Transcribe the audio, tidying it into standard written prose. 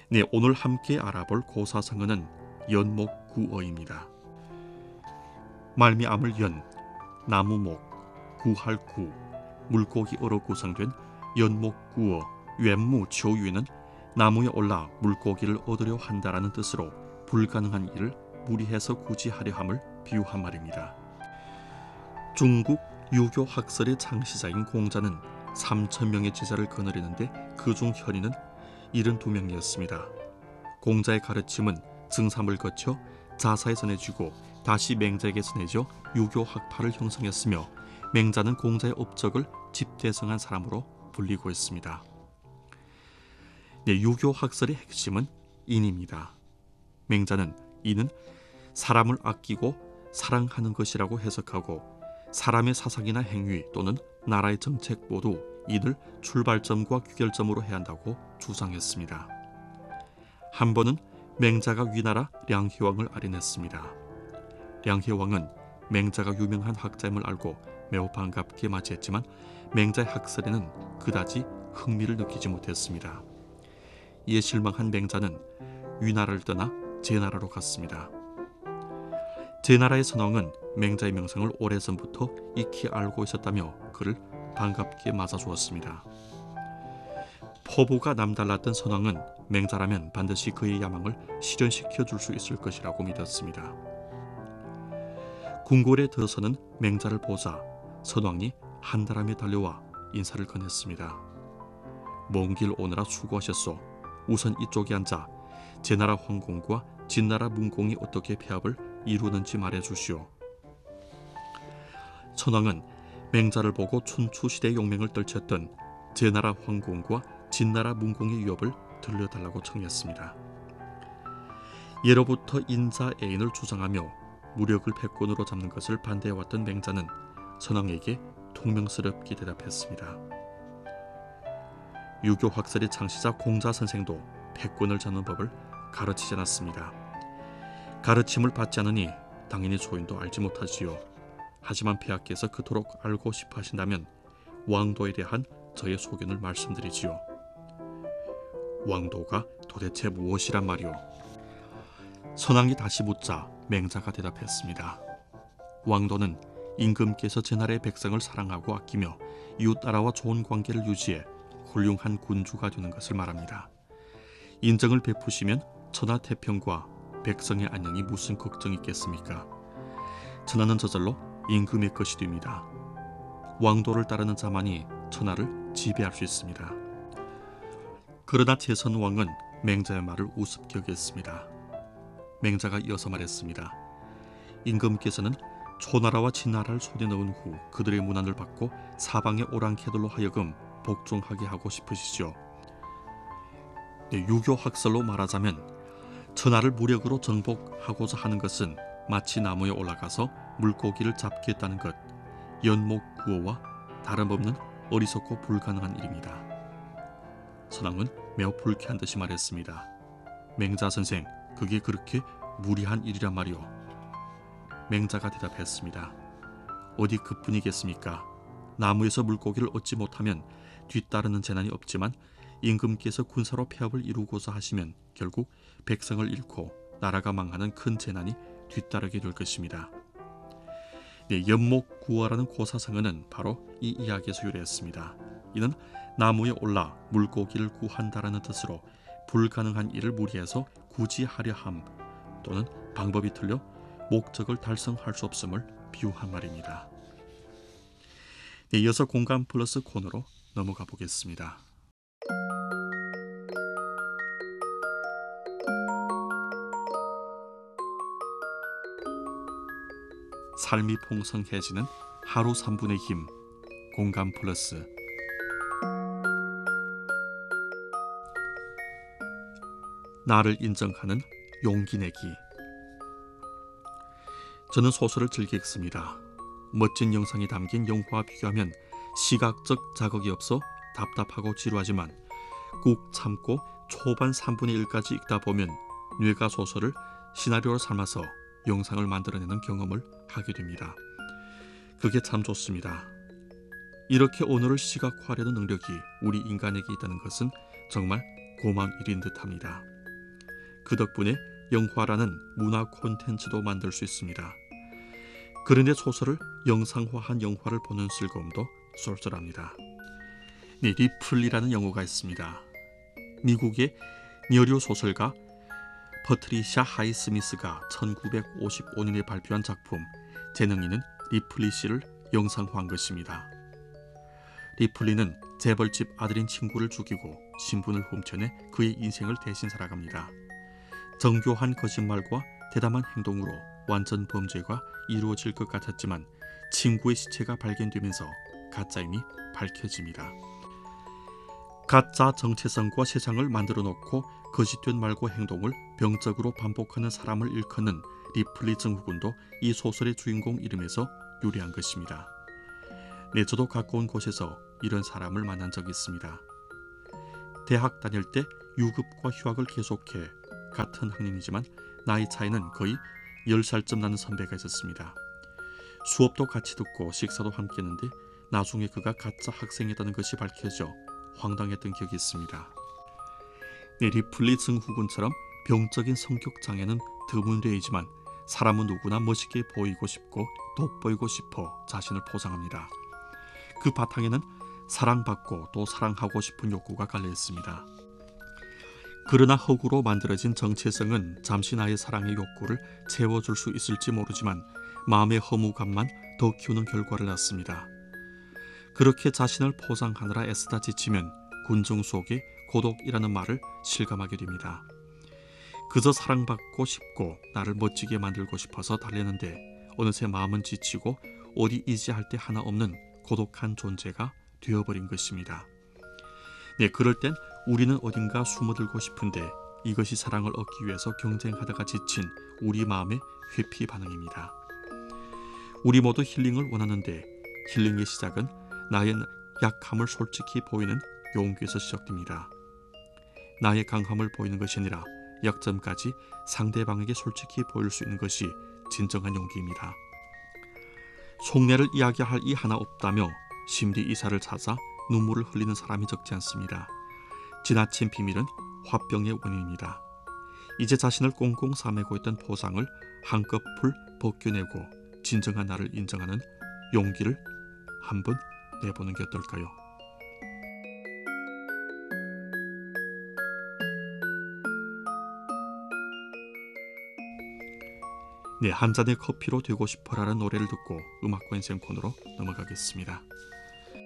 네, 오늘 함께 알아볼 고사성어는 연목구어입니다. 말미암을 연, 나무목, 구할 구, 물고기어로 구성된 연목구어 웬무초유는 나무에 올라 물고기를 얻으려 한다라는 뜻으로 불가능한 일을 무리해서 굳이 하려 함을 비유한 말입니다. 중국 유교 학설의 창시자인 공자는 3,000명의 제자를 거느리는데 그중 현인은 72명이었습니다. 공자의 가르침은 증삼을 거쳐 자사에 전해지고 다시 맹자에게 전해져 유교 학파를 형성했으며 맹자는 공자의 업적을 집대성한 사람으로 불리고 있습니다. 네, 유교 학설의 핵심은 인입니다. 맹자는 인은 사람을 아끼고 사랑하는 것이라고 해석하고 사람의 사상이나 행위 또는 나라의 정책 모두 인을 출발점과 귀결점으로 해야 한다고 주장했습니다. 한 번은 맹자가 위나라 량희왕을 아련했습니다. 량희왕은 맹자가 유명한 학자임을 알고 매우 반갑게 맞이했지만 맹자의 학설에는 그다지 흥미를 느끼지 못했습니다. 이에 실망한 맹자는 위나라를 떠나 제나라로 갔습니다. 제나라의 선왕은 맹자의 명성을 오래전부터 익히 알고 있었다며 그를 반갑게 맞아주었습니다. 포부가 남달랐던 선왕은 맹자라면 반드시 그의 야망을 실현시켜 줄 수 있을 것이라고 믿었습니다. 궁궐에 들어서는 맹자를 보자 선왕이 한달함에 달려와 인사를 건넸습니다. 먼 길 오느라 수고하셨소. 우선 이쪽에 앉아 제나라 황공과 진나라 문공이 어떻게 폐합을 이루는지 말해주시오. 선왕은 맹자를 보고 춘추시대의 용맹을 떨쳤던 제나라 황공과 진나라 문공의 위협을 들려달라고 청했습니다. 예로부터 인자애인을 주장하며 무력을 패권으로 잡는 것을 반대해왔던 맹자는 선왕에게 통명스럽게 대답했습니다. 유교 학설의 창시자 공자 선생도 패권을 잡는 법을 가르치지 않았습니다. 가르침을 받지 않으니 당연히 소인도 알지 못하지요. 하지만 폐하께서 그토록 알고 싶어 하신다면 왕도에 대한 저의 소견을 말씀드리지요. 왕도가 도대체 무엇이란 말이오? 선왕이 다시 묻자 맹자가 대답했습니다. 왕도는 임금께서 제나라의 백성을 사랑하고 아끼며 이웃 나라와 좋은 관계를 유지해 훌륭한 군주가 되는 것을 말합니다. 인정을 베푸시면 천하태평과 백성의 안녕이 무슨 걱정이 있겠습니까? 천하는 저절로 임금의 것이 됩니다. 왕도를 따르는 자만이 천하를 지배할 수 있습니다. 그러나 제선왕은 맹자의 말을 우습게 여겼습니다. 맹자가 이어서 말했습니다. 임금께서는 초나라와 진나라를 손에 넣은 후 그들의 문안을 받고 사방의 오랑캐들로 하여금 복종하게 하고 싶으시죠. 유교 학설로 말하자면 천하를 무력으로 정복하고자 하는 것은 마치 나무에 올라가서 물고기를 잡겠다는 것, 연목구어와 다름없는 어리석고 불가능한 일입니다. 선왕은 매우 불쾌한 듯이 말했습니다. 맹자 선생, 그게 그렇게 무리한 일이란 말이오. 맹자가 대답했습니다. 어디 그뿐이겠습니까? 나무에서 물고기를 얻지 못하면 뒤따르는 재난이 없지만 임금께서 군사로 폐합을 이루고자 하시면 결국 백성을 잃고 나라가 망하는 큰 재난이 뒤따르게 될 것입니다. 네, 연목구어라는 고사성어는 바로 이 이야기에서 유래했습니다. 이는 나무에 올라 물고기를 구한다라는 뜻으로 불가능한 일을 무리해서 굳이 하려 함 또는 방법이 틀려 목적을 달성할 수 없음을 비유한 말입니다. 네, 이어서 공감 플러스 코너로 넘어가 보겠습니다. 삶이 풍성해지는 하루 3분의 힘, 공감 플러스. 나를 인정하는 용기 내기. 저는 소설을 즐겨 읽습니다. 멋진 영상이 담긴 영화와 비교하면 시각적 자극이 없어 답답하고 지루하지만 꾹 참고 초반 3분의 1까지 읽다 보면 뇌가 소설을 시나리오로 삼아서 영상을 만들어내는 경험을 하게 됩니다. 그게 참 좋습니다. 이렇게 언어를 시각화하려는 능력이 우리 인간에게 있다는 것은 정말 고마운 일인 듯합니다. 그 덕분에 영화라는 문화 콘텐츠도 만들 수 있습니다. 그런데 소설을 영상화한 영화를 보는 즐거움도 쏠쏠합니다. 네, 리플리라는 영화가 있습니다. 미국의 여류 소설가 퍼트리샤 하이스미스가 1955년에 발표한 작품 재능이는 리플리 씨를 영상화한 것입니다. 리플리는 재벌집 아들인 친구를 죽이고 신분을 훔쳐내 그의 인생을 대신 살아갑니다. 정교한 거짓말과 대담한 행동으로 완전 범죄가 이루어질 것 같았지만 친구의 시체가 발견되면서 가짜임이 밝혀집니다. 가짜 정체성과 세상을 만들어 놓고 거짓된 말과 행동을 병적으로 반복하는 사람을 일컫는 리플리 증후군도 이 소설의 주인공 이름에서 유래한 것입니다. 네, 저도 가까운 곳에서 이런 사람을 만난 적이 있습니다. 대학 다닐 때 유급과 휴학을 계속해 같은 학년이지만 나이 차이는 거의 10살쯤 나는 선배가 있었습니다. 수업도 같이 듣고 식사도 함께 했는데 나중에 그가 가짜 학생이었다는 것이 밝혀져 황당했던 기억이 있습니다. 네, 리플리 증후군처럼 병적인 성격 장애는 드문례이지만 사람은 누구나 멋있게 보이고 싶고 돋보이고 싶어 자신을 포장합니다. 그 바탕에는 사랑받고 또 사랑하고 싶은 욕구가 깔려 있습니다. 그러나 허구로 만들어진 정체성은 잠시 나의 사랑의 욕구를 채워줄 수 있을지 모르지만 마음의 허무감만 더 키우는 결과를 낳습니다. 그렇게 자신을 포장하느라 애쓰다 지치면 군중 속에 고독이라는 말을 실감하게 됩니다. 그저 사랑받고 싶고 나를 멋지게 만들고 싶어서 달래는데 어느새 마음은 지치고 어디 의지할 때 하나 없는 고독한 존재가 되어버린 것입니다. 네, 그럴 땐 우리는 어딘가 숨어들고 싶은데 이것이 사랑을 얻기 위해서 경쟁하다가 지친 우리 마음의 회피 반응입니다. 우리 모두 힐링을 원하는데 힐링의 시작은 나의 약함을 솔직히 보이는 용기에서 시작됩니다. 나의 강함을 보이는 것이 아니라 약점까지 상대방에게 솔직히 보일 수 있는 것이 진정한 용기입니다. 속내를 이야기할 이 하나 없다며 심리 의사를 찾아 눈물을 흘리는 사람이 적지 않습니다. 지나친 비밀은 화병의 원인입니다. 이제 자신을 꽁꽁 싸매고 있던 보상을 한꺼풀 벗겨내고 진정한 나를 인정하는 용기를 한번 내보는 게 어떨까요? 네, 한 잔의 커피로 되고 싶어라는 노래를 듣고 음악과 인생 코너로 넘어가겠습니다.